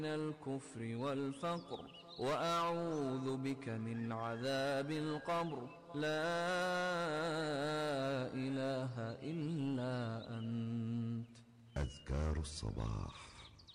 من الكفر والفقر، وأعوذ بك من عذاب القبر. لا إله إلا أنت. أذكار الصباح.